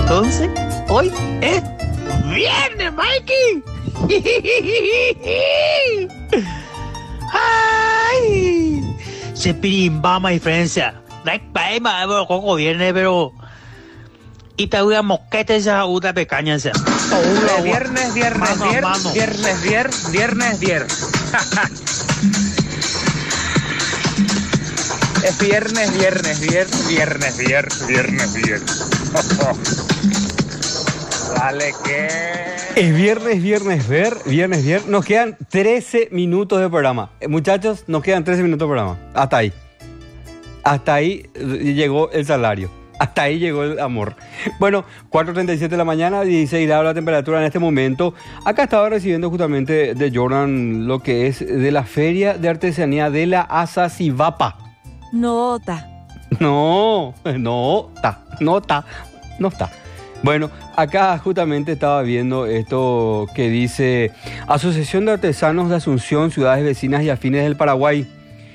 Entonces, hoy es viernes, Mikey. Ay, se pirimba, my friends. Like, bye, mà có viernes, pero y te voy a mosquete esa uta pecaña. Viernes. Es viernes. Dale que... Es viernes. Nos quedan 13 minutos de programa. Muchachos, nos quedan 13 minutos de programa. Hasta ahí llegó el salario. Hasta ahí llegó el amor. Bueno, 4:37 de la mañana, 16 grados la temperatura en este momento. Acá estaba recibiendo justamente de Jordan lo que es de la Feria de Artesanía de la Azazivapa. No está. Bueno, acá justamente estaba viendo esto que dice Asociación de Artesanos de Asunción, Ciudades Vecinas y Afines del Paraguay.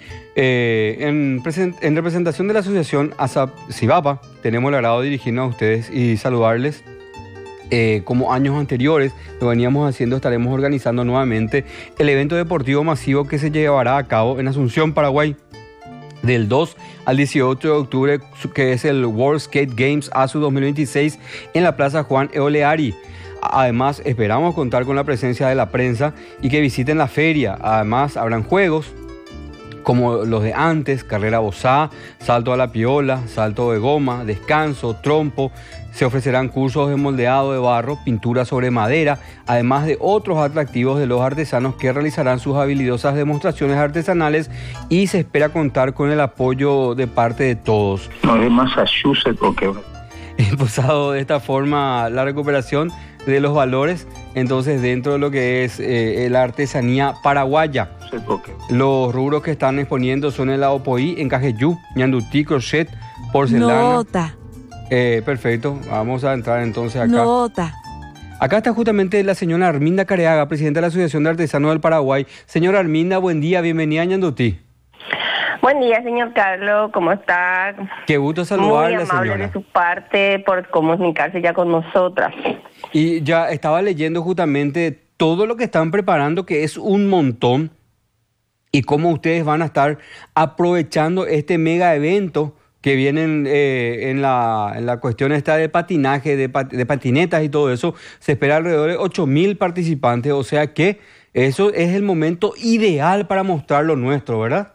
En representación de la Asociación Azazivapa, tenemos el agrado de dirigirnos a ustedes y saludarles. Como años anteriores lo veníamos haciendo, estaremos organizando nuevamente el evento deportivo masivo que se llevará a cabo en Asunción, Paraguay, del 2 al 18 de octubre, que es el World Skate Games ASU 2026 en la Plaza Juan Eoleari. Además, esperamos contar con la presencia de la prensa y que visiten la feria. Además, habrán juegos como los de antes, carrera bozá, salto a la piola, salto de goma, descanso, trompo. Se ofrecerán cursos de moldeado de barro, pintura sobre madera, además de otros atractivos de los artesanos que realizarán sus habilidosas demostraciones artesanales, y se espera contar con el apoyo de parte de todos. No es Massachusetts porque... Impulsado de esta forma la recuperación de los valores, entonces dentro de lo que es la artesanía paraguaya. Los rubros que están exponiendo son el aopoí, encajeyú, ñandutí, crochet, porcelana. Perfecto, vamos a entrar entonces acá. Acá está justamente la señora Arminda Careaga, presidenta de la Asociación de Artesanos del Paraguay. Señora Arminda, buen día, bienvenida a Ñandutí. Buen día, señor Carlos, ¿cómo está? Qué gusto saludarla, muy amable, señora. De su parte por comunicarse ya con nosotras. Y ya estaba leyendo justamente todo lo que están preparando, que es un montón, y cómo ustedes van a estar aprovechando este mega evento que vienen en la cuestión esta de patinaje, de patinetas y todo eso. Se espera alrededor de 8.000 participantes, o sea que eso es el momento ideal para mostrar lo nuestro, ¿verdad?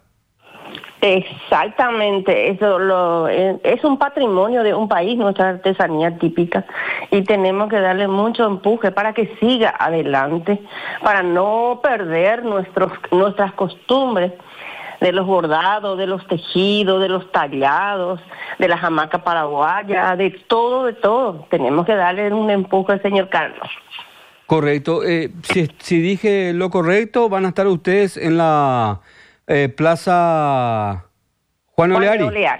Exactamente, es un patrimonio de un país, nuestra artesanía típica, y tenemos que darle mucho empuje para que siga adelante, para no perder nuestras costumbres de los bordados, de los tejidos, de los tallados, de la hamaca paraguaya, de todo. Tenemos que darle un empuje, señor Carlos. Correcto. Si dije lo correcto, van a estar ustedes en la Plaza Juan Oleari.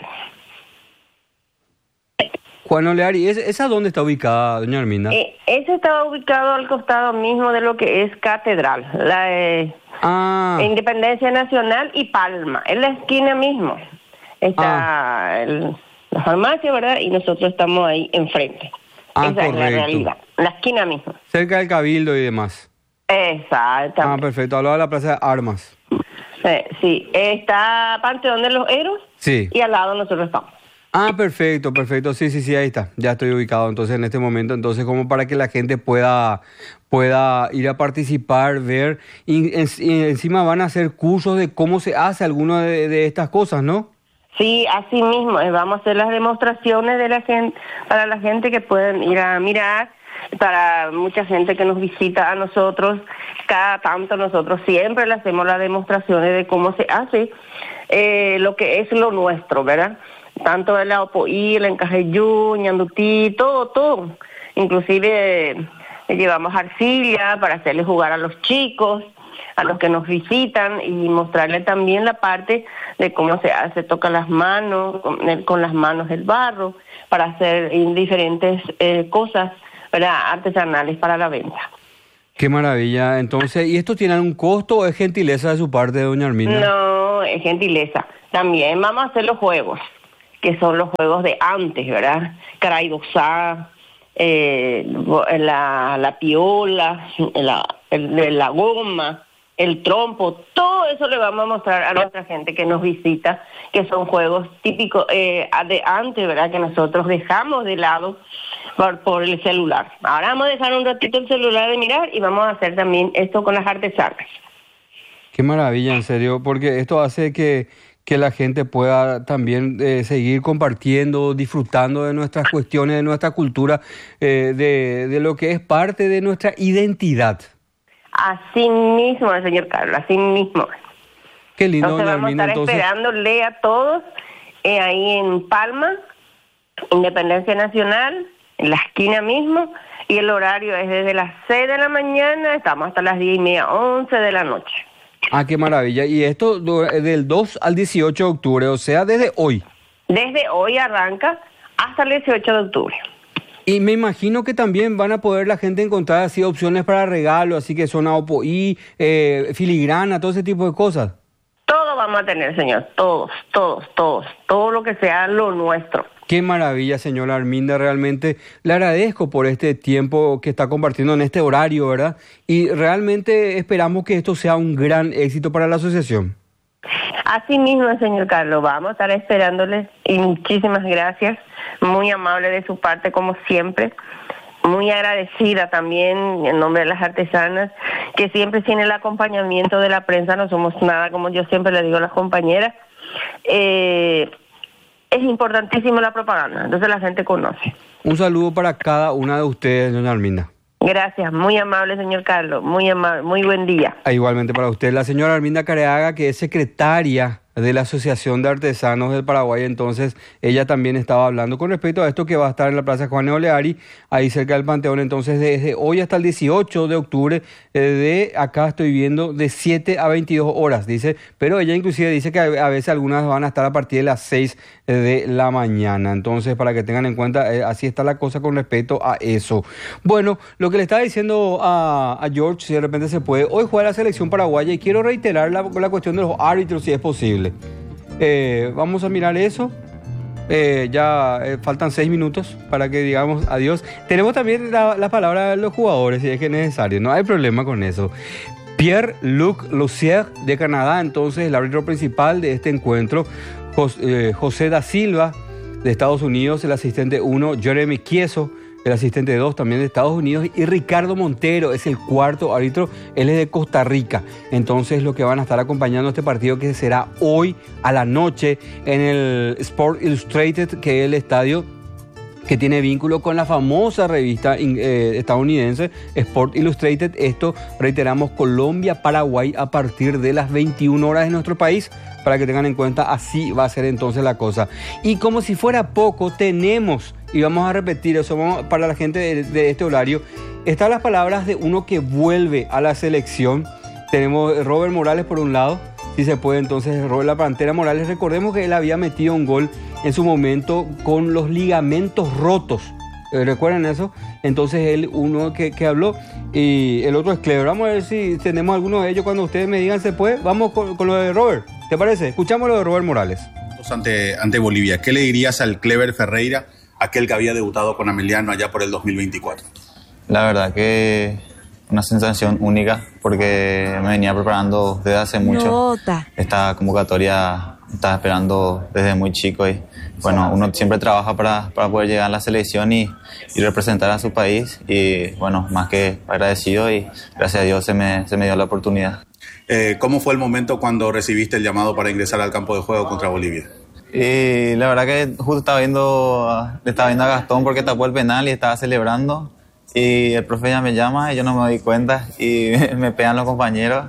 Juan Oleari. ¿Esa dónde está ubicada, doña Arminda? Ese está ubicado al costado mismo de lo que es Catedral, la Independencia Nacional y Palma, en la esquina mismo. Está la farmacia, ¿verdad? Y nosotros estamos ahí enfrente. Esa correcto. Es la realidad, la esquina mismo. Cerca del Cabildo y demás. Exactamente. Perfecto. Hablaba de la Plaza de Armas. Sí, está Panteón de los Héroes. Sí. Y al lado nosotros estamos. Perfecto. Sí, ahí está. Ya estoy ubicado entonces en este momento. Entonces, como para que la gente pueda ir a participar, ver. Y encima van a hacer cursos de cómo se hace alguna de estas cosas, ¿no? Sí, así mismo. Vamos a hacer las demostraciones de la gente, para la gente que pueden ir a mirar, para mucha gente que nos visita a nosotros. Cada tanto nosotros siempre le hacemos las demostraciones de cómo se hace lo que es lo nuestro, ¿verdad? Tanto el aopoí, el encajeyú, ñandutí, todo. Inclusive llevamos arcilla para hacerle jugar a los chicos, a los que nos visitan, y mostrarle también la parte de cómo se hace, toca las manos, con las manos el barro, para hacer diferentes cosas, ¿verdad?, artesanales para la venta. Qué maravilla. Entonces, ¿y esto tiene un costo o es gentileza de su parte, doña Arminda? No, es gentileza. También vamos a hacer los juegos, que son los juegos de antes, ¿verdad? Caraidosá, la piola, la goma, el trompo, todo eso le vamos a mostrar a nuestra gente que nos visita, que son juegos típicos de antes, ¿verdad? Que nosotros dejamos de lado por el celular. Ahora vamos a dejar un ratito el celular de mirar y vamos a hacer también esto con las artesanas. Qué maravilla, en serio, porque esto hace que la gente pueda también seguir compartiendo, disfrutando de nuestras cuestiones, de nuestra cultura, de lo que es parte de nuestra identidad. Así mismo, señor Carlos, así mismo. Qué lindo, Entonces vamos Arminda, a estar esperándole a todos ahí en Palma, Independencia Nacional, en la esquina mismo, y el horario es desde las 6 de la mañana, estamos hasta las 10:30, 11 de la noche. Ah, qué maravilla. Y esto del 2 al 18 de octubre, o sea, desde hoy. Desde hoy arranca hasta el 18 de octubre. Y me imagino que también van a poder la gente encontrar así opciones para regalo, así que son opoí, filigrana, todo ese tipo de cosas. Todo vamos a tener, señor, todo lo que sea lo nuestro. Qué maravilla, señora Arminda, realmente le agradezco por este tiempo que está compartiendo en este horario, ¿verdad? Y realmente esperamos que esto sea un gran éxito para la asociación. Así mismo, señor Carlos, vamos a estar esperándole y muchísimas gracias, muy amable de su parte como siempre, muy agradecida también en nombre de las artesanas, que siempre tiene el acompañamiento de la prensa, no somos nada, como yo siempre le digo a las compañeras, es importantísimo la propaganda, entonces la gente conoce. Un saludo para cada una de ustedes, doña Arminda. Gracias, muy amable, señor Carlos, muy amable, muy buen día. Igualmente para usted, la señora Arminda Careaga, que es secretaria de la Asociación de Artesanos del Paraguay. Entonces, ella también estaba hablando con respecto a esto que va a estar en la Plaza Juan Oleari, ahí cerca del Panteón. Entonces, desde hoy hasta el 18 de octubre, de acá estoy viendo de 7 a 22 horas, dice, pero ella inclusive dice que a veces algunas van a estar a partir de las 6 de la mañana. Entonces, para que tengan en cuenta, así está la cosa con respecto a eso. Bueno, lo que le estaba diciendo a George, si de repente se puede, hoy juega la selección paraguaya y quiero reiterar la cuestión de los árbitros, si es posible. Vamos a mirar eso. Faltan 6 minutos para que digamos adiós. Tenemos también la palabra de los jugadores, si es que es necesario. No hay problema con eso. Pierre-Luc Lussier de Canadá, entonces el árbitro principal de este encuentro. José da Silva de Estados Unidos, el asistente 1. Jeremy Chieso, el asistente 2 también de Estados Unidos, y Ricardo Montero es el cuarto árbitro, él es de Costa Rica. Entonces lo que van a estar acompañando este partido, que será hoy a la noche en el Sport Illustrated, que es el estadio que tiene vínculo con la famosa revista estadounidense Sport Illustrated. Esto, reiteramos, Colombia-Paraguay a partir de las 21 horas en nuestro país, para que tengan en cuenta, así va a ser entonces la cosa. Y como si fuera poco, tenemos, y vamos a repetir eso para la gente de este horario, están las palabras de uno que vuelve a la selección. Tenemos Robert Morales por un lado, si se puede, entonces Robert La Pantera Morales. Recordemos que él había metido un gol en su momento con los ligamentos rotos. ¿Recuerdan eso? Entonces él, uno que habló, y el otro es Clever. Vamos a ver si tenemos alguno de ellos cuando ustedes me digan se puede. Vamos con lo de Robert. ¿Te parece? Escuchamos lo de Robert Morales. Ante Bolivia, ¿qué le dirías al Clever Ferreira, aquel que había debutado con Ameliano allá por el 2024? La verdad que una sensación única, porque me venía preparando desde hace mucho. Esta convocatoria estaba esperando desde muy chico, y bueno, uno siempre trabaja para poder llegar a la selección y representar a su país, y bueno, más que agradecido, y gracias a Dios se me dio la oportunidad. ¿Cómo fue el momento cuando recibiste el llamado para ingresar al campo de juego contra Bolivia? Y la verdad que justo le estaba viendo a Gastón porque tapó el penal y estaba celebrando, y el profe ya me llama y yo no me doy cuenta, y me pegan los compañeros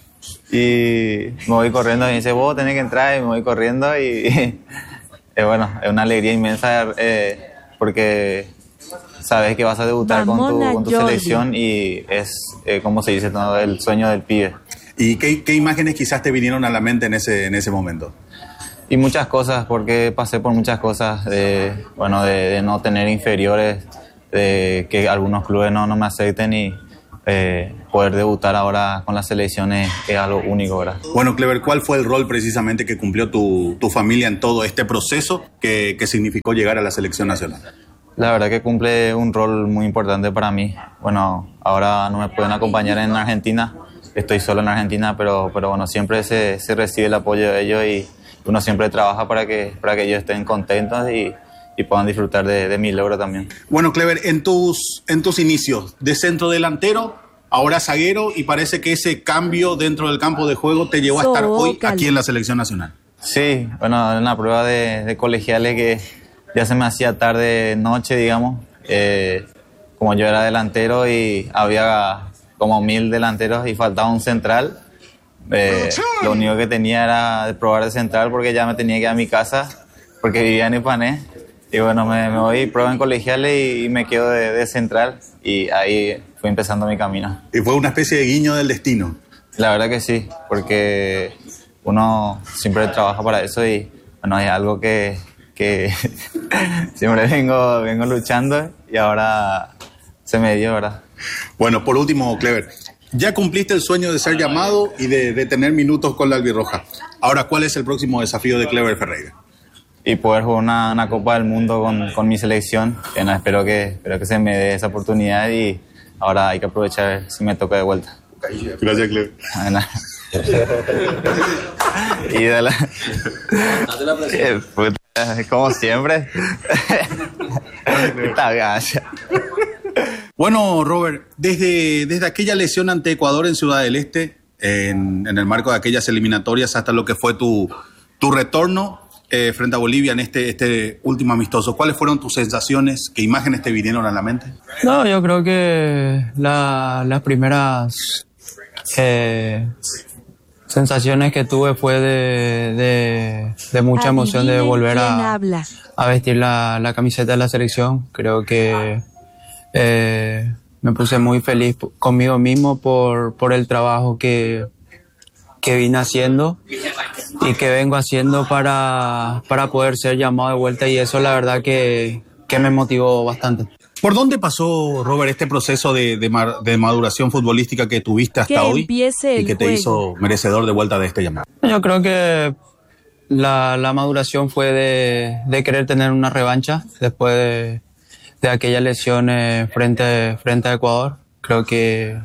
y me voy corriendo y me dice, vos tenés que entrar, y me voy corriendo, y bueno, es una alegría inmensa, porque sabes que vas a debutar con tu selección, y es como se dice, ¿no? El sueño del pibe. ¿Y qué imágenes quizás te vinieron a la mente en ese momento? Y muchas cosas, porque pasé por muchas cosas, de no tener inferiores, de que algunos clubes no me acepten, y poder debutar ahora con las selecciones es algo único, ¿verdad? Bueno, Clever, ¿cuál fue el rol precisamente que cumplió tu familia en todo este proceso que significó llegar a la selección nacional? La verdad que cumple un rol muy importante para mí. Bueno, ahora no me pueden acompañar en Argentina, estoy solo en Argentina, pero bueno, siempre se recibe el apoyo de ellos y uno siempre trabaja para que ellos estén contentos y puedan disfrutar de mi logro también. Bueno, Clever, en tus inicios de centro delantero, ahora zaguero, y parece que ese cambio dentro del campo de juego te llevó a estar hoy aquí en la selección nacional. Sí, bueno, en la prueba de colegiales que ya se me hacía tarde, noche, digamos. Como yo era delantero y había como 1000 delanteros y faltaba un central, lo único que tenía era de probar de central porque ya me tenía que ir a mi casa porque vivía en Ipané. Y bueno, me voy, pruebo en colegiales y me quedo de central y ahí fui empezando mi camino. Y fue una especie de guiño del destino. La verdad que sí, porque uno siempre trabaja para eso y bueno, es algo que siempre vengo luchando y ahora se me dio, ¿verdad? Bueno, por último, Clever, ya cumpliste el sueño de ser llamado y de tener minutos con la albirroja. Ahora, ¿cuál es el próximo desafío de Clever Ferreira? Y poder jugar una Copa del Mundo con mi selección. Espero que se me dé esa oportunidad y ahora hay que aprovechar si me toca de vuelta. Gracias, Clever. Y de la... Como siempre. Bueno, Robert, desde aquella lesión ante Ecuador en Ciudad del Este, en el marco de aquellas eliminatorias, hasta lo que fue tu retorno frente a Bolivia en este último amistoso, ¿cuáles fueron tus sensaciones? ¿Qué imágenes te vinieron a la mente? No, yo creo que las primeras sensaciones que tuve fue de mucha emoción de volver a vestir la camiseta de la selección. Creo que me puse muy feliz conmigo mismo por el trabajo que vine haciendo y que vengo haciendo para poder ser llamado de vuelta, y eso la verdad que me motivó bastante. ¿Por dónde pasó, Robert, este proceso de maduración futbolística que tuviste hasta hoy y que te hizo merecedor de vuelta de este llamado? Yo creo que la maduración fue de querer tener una revancha después de aquella lesión frente a Ecuador. Creo que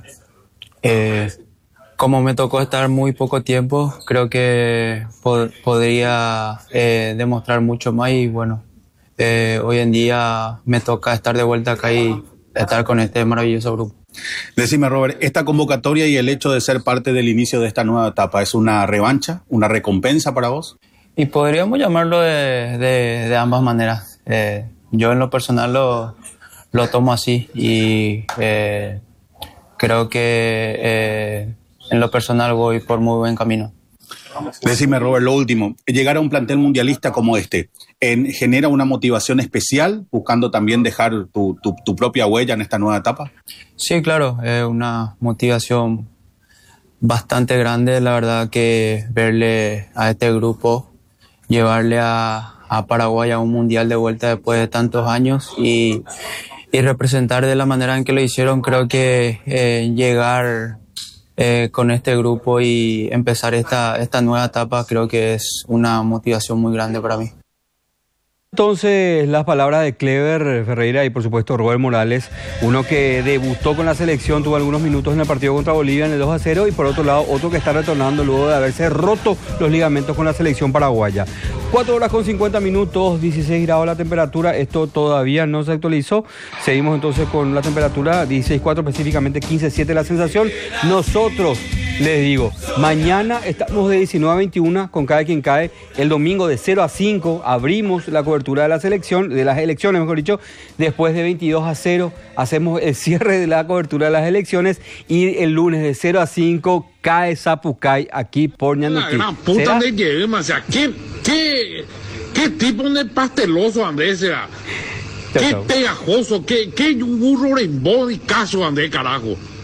como me tocó estar muy poco tiempo, creo que podría demostrar mucho más y bueno, hoy en día me toca estar de vuelta acá y estar con este maravilloso grupo. Decime, Robert, ¿esta convocatoria y el hecho de ser parte del inicio de esta nueva etapa es una revancha, una recompensa para vos? Y podríamos llamarlo de ambas maneras. Yo en lo personal lo tomo así y creo que en lo personal voy por muy buen camino. Decime, Robert, lo último. Llegar a un plantel mundialista como este genera una motivación especial, buscando también dejar tu propia huella en esta nueva etapa. Sí, claro, es una motivación bastante grande, la verdad, que verle a este grupo, llevarle a Paraguay a un mundial de vuelta después de tantos años y representar de la manera en que lo hicieron. Creo que llegar con este grupo y empezar esta nueva etapa creo que es una motivación muy grande para mí. Entonces, las palabras de Clever Ferreira y por supuesto Robert Morales, uno que debutó con la selección, tuvo algunos minutos en el partido contra Bolivia en el 2-0, y por otro lado otro que está retornando luego de haberse roto los ligamentos con la selección paraguaya. 4 horas con 50 minutos, 16 grados la temperatura, esto todavía no se actualizó. Seguimos entonces con la temperatura 16.4, específicamente 15.7 la sensación. Nosotros, les digo, mañana estamos de 19 a 21 con Cada Quien Cae. El domingo de 0 a 5 abrimos la cobertura de la selección, de las elecciones, mejor dicho. Después de 22 a 0 hacemos el cierre de la cobertura de las elecciones. Y el lunes de 0 a 5 cae Zapucay aquí por Ñandutí. La gran puta de Guerrero, o sea, ¿qué tipo de pasteloso, Andrés, será? Qué pegajoso, qué burro en body caso, Andrés, carajo.